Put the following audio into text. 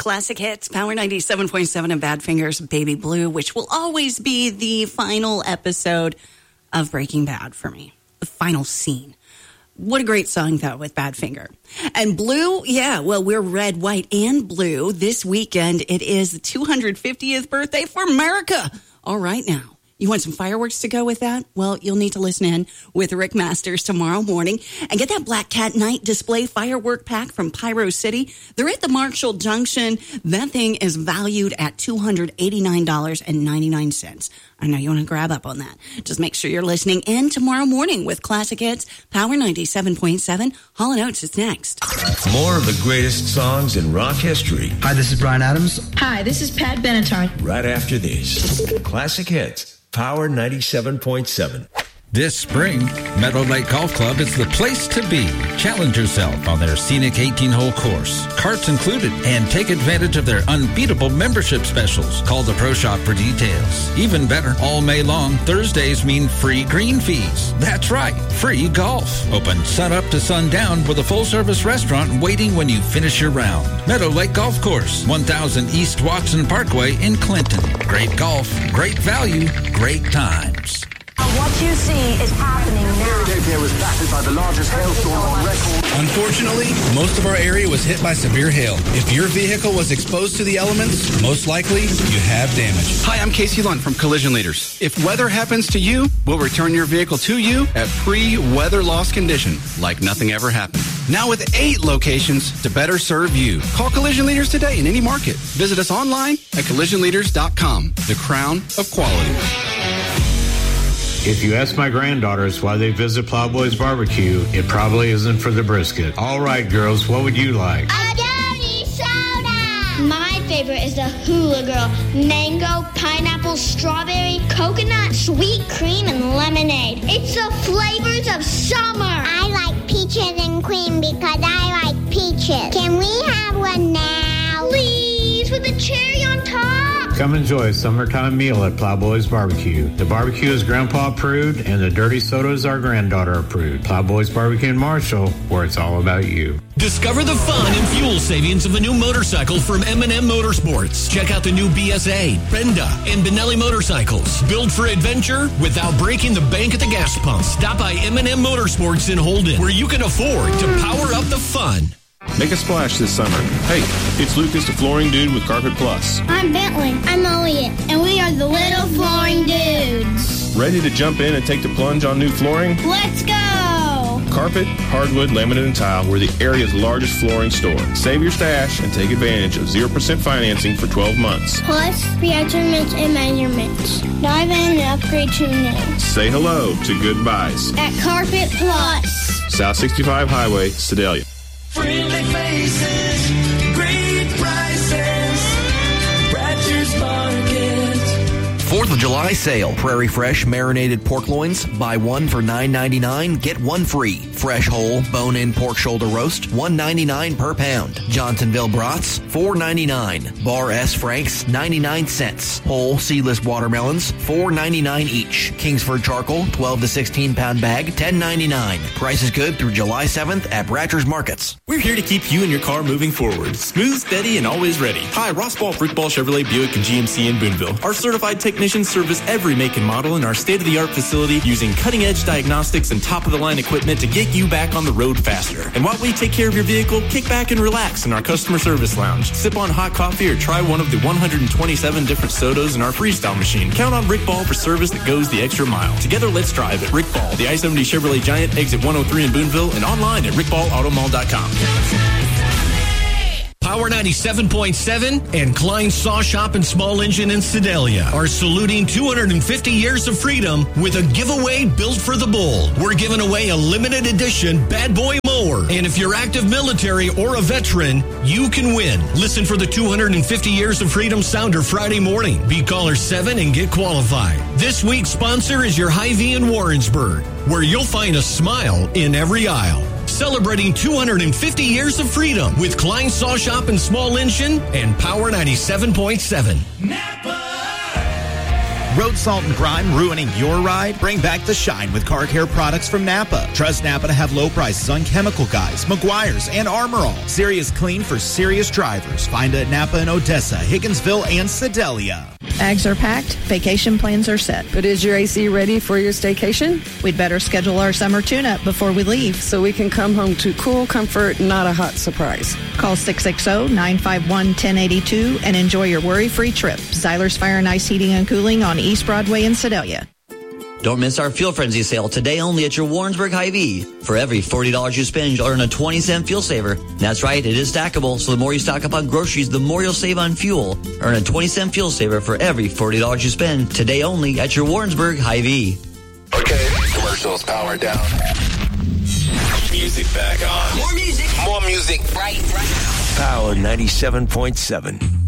Classic Hits, Power 97.7 and Badfinger's Baby Blue, which will always be the final episode of Breaking Bad for me. The final scene. What a great song, though, with Badfinger. And blue, yeah, well, we're red, white, and blue. This weekend, it is the 250th birthday for America. All right, now. You want some fireworks to go with that? Well, you'll need to listen in with Rick Masters tomorrow morning and get that Black Cat Night display firework pack from Pyro City. They're at the Marshall Junction. That thing is valued at $289.99. I know you want to grab up on that. Just make sure you're listening in tomorrow morning with Classic Hits, Power 97.7. Hall & Oates is next. More of the greatest songs in rock history. Hi, this is Bryan Adams. Hi, this is Pat Benatar. Right after this, Classic Hits, Power 97.7. This spring, Meadow Lake Golf Club is the place to be. Challenge yourself on their scenic 18-hole course. Carts included, and take advantage of their unbeatable membership specials. Call the Pro Shop for details. Even better, all May long, Thursdays mean free green fees. That's right, free golf. Open sun up to sundown with a full-service restaurant waiting when you finish your round. Meadow Lake Golf Course, 1000 East Watson Parkway in Clinton. Great golf, great value, great times. What you see is happening now. Philadelphia was battered by the largest hailstorm on record. Unfortunately, most of our area was hit by severe hail. If your vehicle was exposed to the elements, most likely you have damage. Hi, I'm Casey Lund from Collision Leaders. If weather happens to you, we'll return your vehicle to you at pre-weather loss condition, like nothing ever happened. Now with 8 locations to better serve you. Call Collision Leaders today in any market. Visit us online at collisionleaders.com. The crown of quality. If you ask my granddaughters why they visit Plowboy's Barbecue, it probably isn't for the brisket. All right, girls, what would you like? A dirty soda! My favorite is the Hula Girl. Mango, pineapple, strawberry, coconut, sweet cream, and lemonade. It's the flavors of summer. I like peaches and cream because I like peaches. Can we have one now? Please, with a cherry on top. Come enjoy a summertime meal at Plowboy's Barbecue. The barbecue is grandpa approved, and the dirty sodas are granddaughter approved. Plowboy's Barbecue in Marshall, where it's all about you. Discover the fun and fuel savings of a new motorcycle from M&M Motorsports. Check out the new BSA, Brenda, and Benelli motorcycles. Built for adventure without breaking the bank at the gas pump. Stop by M&M Motorsports in Holden, where you can afford to power up the fun. Make a splash this summer. Hey, it's Lucas, the Flooring Dude with Carpet Plus. I'm Bentley. I'm Elliot. And we are the Little Flooring Dudes. Ready to jump in and take the plunge on new flooring? Let's go! Carpet, hardwood, laminate, and tile. We're the area's largest flooring store. Save your stash and take advantage of 0% financing for 12 months. Plus, we have tournaments and measurements. Dive in and upgrade to new. Say hello to Good Buys at Carpet Plus. South 65 Highway, Sedalia. Friendly faces, great prices, Bradshaw's Market. 4th of July sale. Prairie Fresh marinated pork loins. Buy one for $9.99, get one free. Fresh whole bone-in pork shoulder roast, $1.99 per pound. Johnsonville brats, $4.99. Bar S Franks, 99 cents. Whole seedless watermelons, $4.99 each. Kingsford charcoal, 12 to 16 pound bag, $10.99. Price is good through July 7th at Bratcher's Markets. We're here to keep you and your car moving forward. Smooth, steady, and always ready. Hi, Ross Ball, Frick Ball, Chevrolet, Buick, and GMC in Boonville. Our certified technicians service every make and model in our state-of-the-art facility using cutting-edge diagnostics and top-of-the-line equipment to get you back on the road faster. And while we take care of your vehicle, kick back and relax in our customer service lounge. Sip on hot coffee or try one of the 127 different sodas in our freestyle machine. Count on Rick Ball for service that goes the extra mile. Together, let's drive at Rick Ball, the I-70 Chevrolet Giant, exit 103 in Boonville, and online at rickballautomall.com. Power 97.7 and Klein Saw Shop and Small Engine in Sedalia are saluting 250 years of freedom with a giveaway built for the bull. We're giving away a limited edition Bad Boy mower. And if you're active military or a veteran, you can win. Listen for the 250 Years of Freedom Sounder Friday morning. Be caller 7 and get qualified. This week's sponsor is your Hy-Vee in Warrensburg, where you'll find a smile in every aisle. Celebrating 250 years of freedom with Klein Saw Shop and Small Engine and Power 97.7. Napa! Road salt and grime ruining your ride? Bring back the shine with car care products from Napa. Trust Napa to have low prices on Chemical Guys, Meguiar's, and Armor All. Serious clean for serious drivers. Find it at Napa in Odessa, Higginsville, and Sedalia. Bags are packed, vacation plans are set. But is your AC ready for your staycation? We'd better schedule our summer tune-up before we leave. So we can come home to cool comfort, not a hot surprise. Call 660-951-1082 and enjoy your worry-free trip. Zyler's Fire and Ice Heating and Cooling on East Broadway in Sedalia. Don't miss our Fuel Frenzy sale today only at your Warrensburg Hy-Vee. For every $40 you spend, you'll earn a 20-cent fuel saver. That's right, it is stackable, so the more you stock up on groceries, the more you'll save on fuel. Earn a 20-cent fuel saver for every $40 you spend today only at your Warrensburg Hy-Vee. Okay, commercials powered down. Music back on. More music. More music. Right now. Power 97.7.